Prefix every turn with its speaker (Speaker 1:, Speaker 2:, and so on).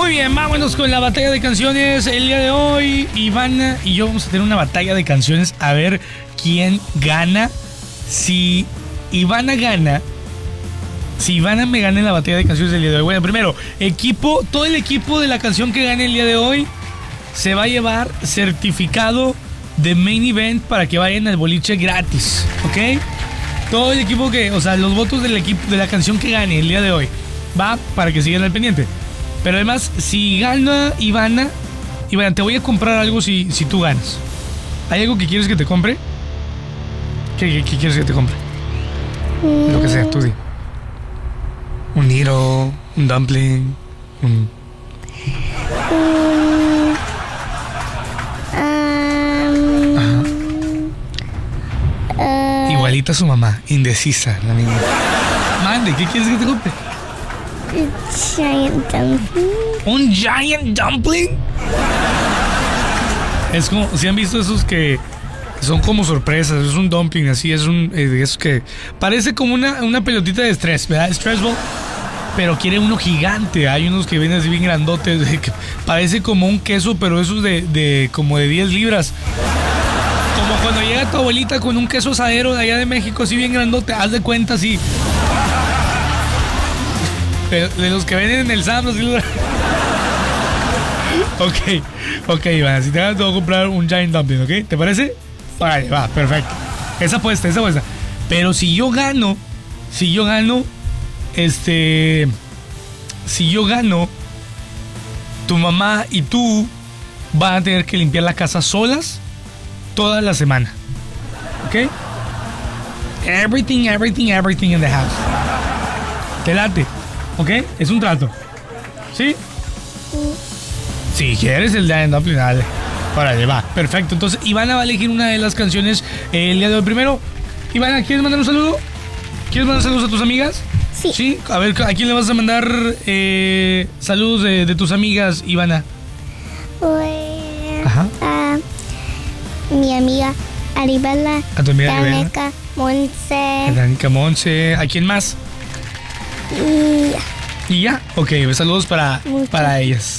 Speaker 1: Muy bien, vámonos con la batalla de canciones. El día de hoy, Ivana y yo vamos a tener una batalla de canciones a ver quién gana. Si Ivana me gana en la batalla de canciones del día de hoy. Bueno, primero, todo el equipo de la canción que gane el día de hoy se va a llevar certificado de main event para que vayan al boliche gratis, ¿ok? Todo el equipo los votos del equipo de la canción que gane el día de hoy va para que sigan al pendiente. Pero además, si gana Ivana, te voy a comprar algo si tú ganas. ¿Hay algo que quieres que te compre? ¿Qué quieres que te compre? Lo que sea, tú di. Un Niro, un dumpling, Igualita a su mamá, indecisa, la niña. Mande, ¿qué quieres que te compre?
Speaker 2: Giant dumpling.
Speaker 1: ¿Un giant dumpling? Es como, ¿si han visto esos que son como sorpresas? Es un dumpling así, es que parece como una pelotita de estrés, ¿verdad? Stress ball, pero quiere uno gigante. Hay unos que vienen así bien grandotes, que parece como un queso, pero esos como de 10 libras. Como cuando llega tu abuelita con un queso asadero de allá de México, así bien grandote, haz de cuenta así. De los que venden en el Sam's. Ok, Ivana, si te ganas te voy a comprar un giant dumpling, ¿ok? ¿Te parece? Vale, va, perfecto. Esa apuesta. Pero si yo gano, tu mamá y tú van a tener que limpiar la casa solas toda la semana, ¿ok? Everything in the house. ¿Te late? ¿Ok? Es un trato. ¿Sí? Si quieres el giant dumpling, dale. Órale, va. Perfecto. Entonces, Ivana va a elegir una de las canciones el día de hoy. Primero, Ivana, ¿quieres mandar un saludo? ¿Quieres mandar saludos a tus amigas?
Speaker 2: Sí.
Speaker 1: Sí. A ver, ¿a quién le vas a mandar saludos de tus amigas, Ivana?
Speaker 2: A mi amiga Aribela.
Speaker 1: A tu amiga Aribela.
Speaker 2: Danica Monse.
Speaker 1: A Danica Monse. ¿A quién más?
Speaker 2: Y
Speaker 1: Y ya. Ok, saludos para ellas.